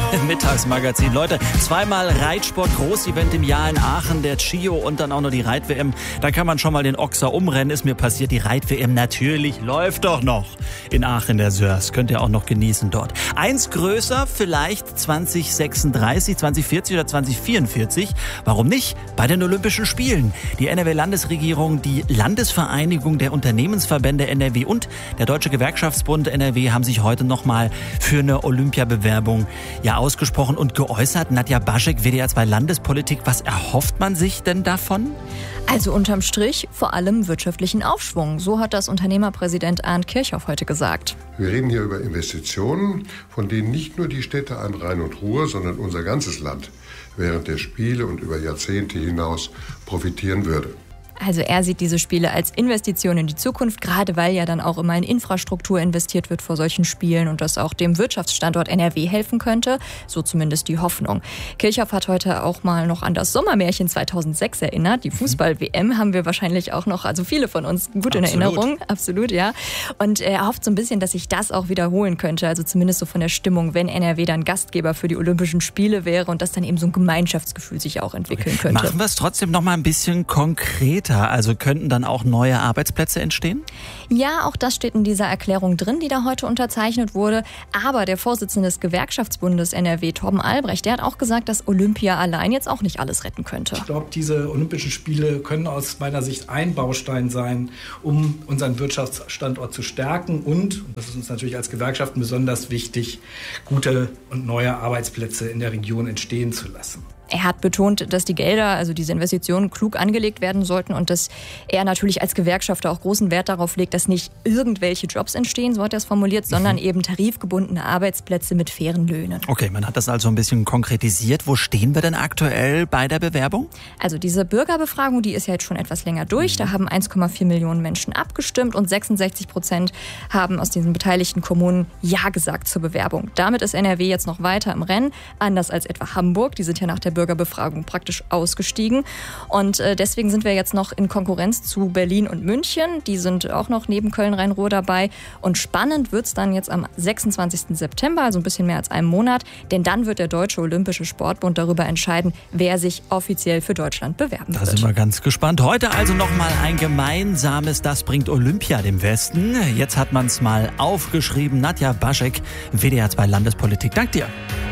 Mittagsmagazin. Leute, zweimal Reitsport, Großevent im Jahr in Aachen, der Chio und dann auch noch die Reit-WM. Da kann man schon mal den Ochser umrennen, ist mir passiert. Die Reit-WM natürlich läuft doch noch in Aachen, der Sörs. Könnt ihr auch noch genießen dort. Eins größer, vielleicht 2036, 2040 oder 2044. Warum nicht? Bei den Olympischen Spielen. Die NRW-Landesregierung, die Landesvereinigung der Unternehmensverbände NRW und der Deutsche Gewerkschaftsbund NRW haben sich heute nochmal für eine Olympiabewerbung ausgesprochen und geäußert. Nadja Baschek, WDR 2 Landespolitik, was erhofft man sich denn davon? Also unterm Strich vor allem wirtschaftlichen Aufschwung. So hat das Unternehmerpräsident Arndt Kirchhoff heute gesagt. Wir reden hier über Investitionen, von denen nicht nur die Städte an Rhein und Ruhr, sondern unser ganzes Land während der Spiele und über Jahrzehnte hinaus profitieren würde. Also er sieht diese Spiele als Investition in die Zukunft, gerade weil ja dann auch immer in Infrastruktur investiert wird vor solchen Spielen und das auch dem Wirtschaftsstandort NRW helfen könnte. So zumindest die Hoffnung. Kirchhoff hat heute auch mal noch an das Sommermärchen 2006 erinnert. Die Fußball-WM haben wir wahrscheinlich auch noch, also viele von uns gut in Erinnerung. Absolut, ja. Und er hofft so ein bisschen, dass sich das auch wiederholen könnte. Also zumindest so von der Stimmung, wenn NRW dann Gastgeber für die Olympischen Spiele wäre und dass dann eben so ein Gemeinschaftsgefühl sich auch entwickeln könnte. Machen wir es trotzdem noch mal ein bisschen konkreter. Also könnten dann auch neue Arbeitsplätze entstehen? Ja, auch das steht in dieser Erklärung drin, die da heute unterzeichnet wurde. Aber der Vorsitzende des Gewerkschaftsbundes NRW, Torben Albrecht, der hat auch gesagt, dass Olympia allein jetzt auch nicht alles retten könnte. Ich glaube, diese Olympischen Spiele können aus meiner Sicht ein Baustein sein, um unseren Wirtschaftsstandort zu stärken und das ist uns natürlich als Gewerkschaften besonders wichtig, gute und neue Arbeitsplätze in der Region entstehen zu lassen. Er hat betont, dass die Gelder, also diese Investitionen, klug angelegt werden sollten und dass er natürlich als Gewerkschafter auch großen Wert darauf legt, dass nicht irgendwelche Jobs entstehen, so hat er es formuliert, sondern eben tarifgebundene Arbeitsplätze mit fairen Löhnen. Okay, man hat das also ein bisschen konkretisiert. Wo stehen wir denn aktuell bei der Bewerbung? Also diese Bürgerbefragung, die ist ja jetzt schon etwas länger durch. Da haben 1,4 Millionen Menschen abgestimmt und 66% haben aus diesen beteiligten Kommunen Ja gesagt zur Bewerbung. Damit ist NRW jetzt noch weiter im Rennen, anders als etwa Hamburg. Die sind ja nach der Bürgerbefragung praktisch ausgestiegen. Und deswegen sind wir jetzt noch in Konkurrenz zu Berlin und München. Die sind auch noch neben Köln-Rhein-Ruhr dabei. Und spannend wird es dann jetzt am 26. September, also ein bisschen mehr als einem Monat. Denn dann wird der Deutsche Olympische Sportbund darüber entscheiden, wer sich offiziell für Deutschland bewerben wird. Da sind wir ganz gespannt. Heute also nochmal ein gemeinsames Das bringt Olympia dem Westen. Jetzt hat man es mal aufgeschrieben. Nadja Baschek, WDR 2 Landespolitik. Dank dir.